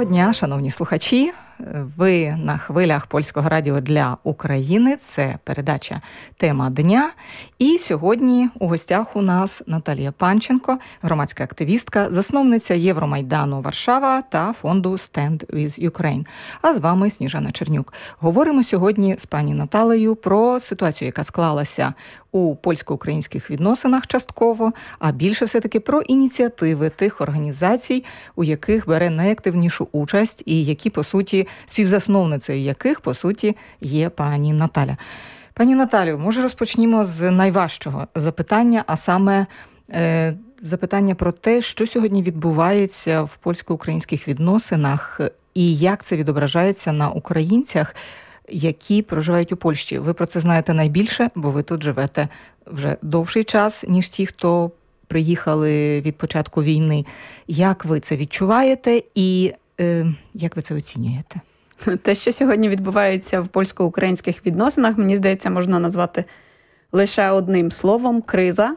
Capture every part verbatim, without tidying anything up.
дня, шановні слухачі. Ви на хвилях Польського радіо для України. Це передача «Тема дня». І сьогодні у гостях у нас Наталія Панченко, громадська активістка, засновниця Євромайдану Варшава та фонду Stand with Ukraine. А з вами Сніжана Чернюк. Говоримо сьогодні з пані Наталею про ситуацію, яка склалася у польсько-українських відносинах частково, а більше все-таки про ініціативи тих організацій, у яких бере найактивнішу участь і які, по суті, співзасновницею яких, по суті, є пані Наталя. Пані Наталю, може розпочнімо з найважчого запитання, а саме е, запитання про те, що сьогодні відбувається в польсько-українських відносинах і як це відображається на українцях, які проживають у Польщі. Ви про це знаєте найбільше, бо ви тут живете вже довший час, ніж ті, хто приїхали від початку війни. Як ви це відчуваєте і е, як ви це оцінюєте? Те, що сьогодні відбувається в польсько-українських відносинах, мені здається, можна назвати лише одним словом – криза.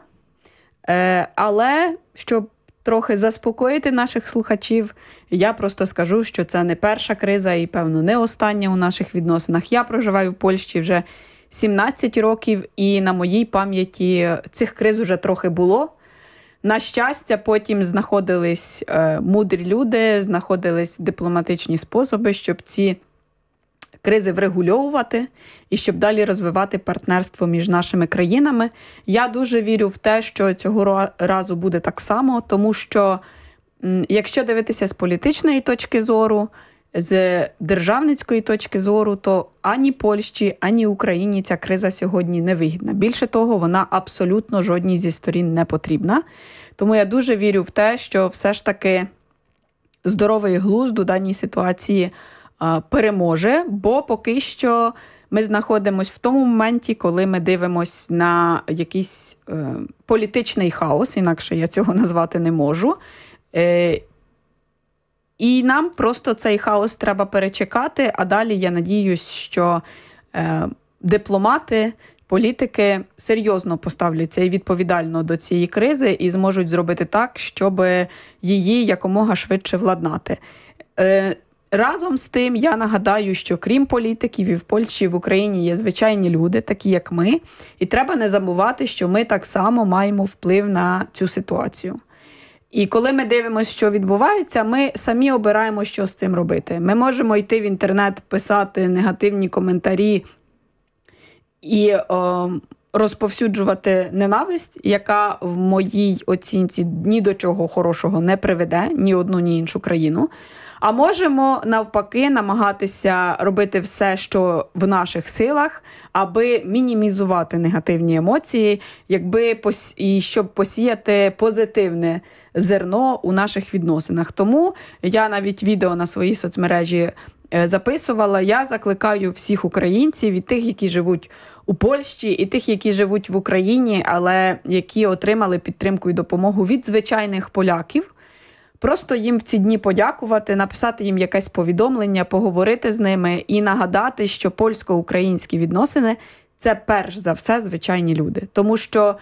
Е, але, щоб трохи заспокоїти наших слухачів, я просто скажу, що це не перша криза і, певно, не остання у наших відносинах. Я проживаю в Польщі вже сімнадцять років, і на моїй пам'яті цих криз уже трохи було. На щастя, потім знаходились е, мудрі люди, знаходились дипломатичні способи, щоб ці кризи врегульовувати і щоб далі розвивати партнерство між нашими країнами. Я дуже вірю в те, що цього разу буде так само, тому що, м, якщо дивитися з політичної точки зору, з державницької точки зору, то ані Польщі, ані Україні ця криза сьогодні не вигідна. Більше того, вона абсолютно жодній зі сторін не потрібна. Тому я дуже вірю в те, що все ж таки здоровий глузд у даній ситуації а, переможе, бо поки що ми знаходимося в тому моменті, коли ми дивимося на якийсь е, політичний хаос, інакше я цього назвати не можу. Е, І нам просто цей хаос треба перечекати, а далі я надіюсь, що е, дипломати, політики серйозно поставляться і відповідально до цієї кризи і зможуть зробити так, щоб її якомога швидше владнати. Е, разом з тим я нагадаю, що крім політиків і в Польщі, і в Україні є звичайні люди, такі як ми, і треба не забувати, що ми так само маємо вплив на цю ситуацію. І коли ми дивимося, що відбувається, ми самі обираємо, що з цим робити. Ми можемо йти в інтернет, писати негативні коментарі і о, розповсюджувати ненависть, яка в моїй оцінці ні до чого хорошого не приведе, ні одну, ні іншу країну. А можемо, навпаки, намагатися робити все, що в наших силах, аби мінімізувати негативні емоції, якби пос... і щоб посіяти позитивне зерно у наших відносинах. Тому я навіть відео на своїй соцмережі записувала. Я закликаю всіх українців, і тих, які живуть у Польщі, і тих, які живуть в Україні, але які отримали підтримку і допомогу від звичайних поляків, просто їм в ці дні подякувати, написати їм якесь повідомлення, поговорити з ними і нагадати, що польсько-українські відносини – це перш за все звичайні люди. Тому що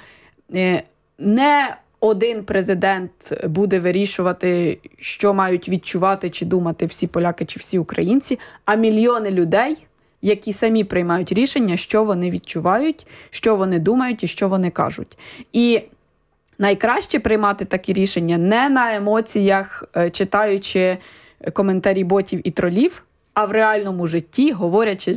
не один президент буде вирішувати, що мають відчувати чи думати всі поляки чи всі українці, а мільйони людей, які самі приймають рішення, що вони відчувають, що вони думають і що вони кажуть. І найкраще приймати такі рішення не на емоціях, читаючи коментарі ботів і тролів, а в реальному житті, говорячи